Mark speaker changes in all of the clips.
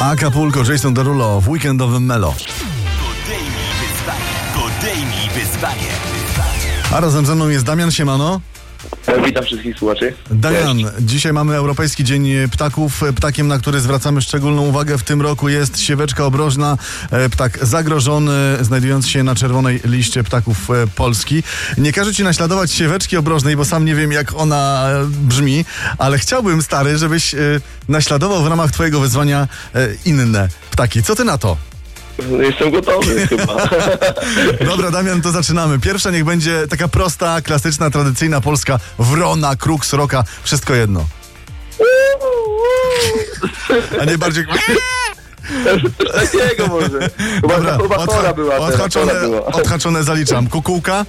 Speaker 1: Acapulco, Jason Derulo w weekendowym Melo.
Speaker 2: Podejmij wyzwanie.
Speaker 1: A razem ze mną jest Damian, siemano.
Speaker 3: Witam wszystkich słuchaczy.
Speaker 1: Damian, dzisiaj mamy Europejski Dzień Ptaków. Ptakiem, na który zwracamy szczególną uwagę w tym roku, jest sieweczka obrożna. Ptak zagrożony, znajdujący się na czerwonej liście ptaków Polski. Nie każę ci naśladować sieweczki obrożnej, bo sam nie wiem, jak ona brzmi, ale chciałbym, stary, żebyś naśladował w ramach twojego wyzwania inne ptaki. Co ty na to?
Speaker 3: Jestem gotowy chyba.
Speaker 1: Dobra, Damian, to zaczynamy. Pierwsza niech będzie taka prosta, klasyczna, tradycyjna polska wrona, kruk, sroka, wszystko jedno. A nie bardziej...
Speaker 3: Coś takiego może.
Speaker 1: Dobra,
Speaker 3: Chyba chora była.
Speaker 1: odhaczone zaliczam. Kukułka?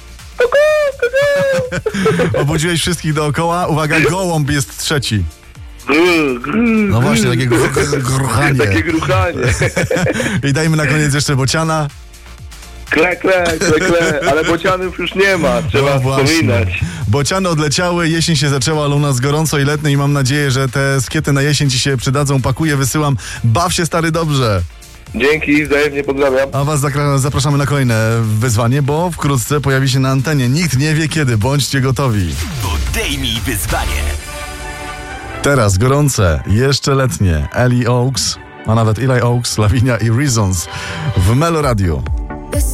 Speaker 1: Obudziłeś wszystkich dookoła. Uwaga, gołąb jest trzeci. No właśnie, takie gruchanie.
Speaker 3: Takie gruchanie.
Speaker 1: I dajmy na koniec jeszcze bociana.
Speaker 3: Kle, ale bocianów już nie ma, trzeba wspominać.
Speaker 1: Bociany odleciały, jesień się zaczęła, ale u nas gorąco i letnie i mam nadzieję, że te skiety na jesień ci się przydadzą. Pakuję, wysyłam. Baw się, stary, dobrze.
Speaker 3: Dzięki, wzajemnie pozdrawiam.
Speaker 1: A was zapraszamy na kolejne wyzwanie, bo wkrótce pojawi się na antenie. Nikt nie wie kiedy, bądźcie gotowi.
Speaker 2: Podejmij wyzwanie.
Speaker 1: Teraz gorące, jeszcze letnie. Ellie Oaks, a nawet Eli Oaks, Lavinia i Reasons w Melo Radio.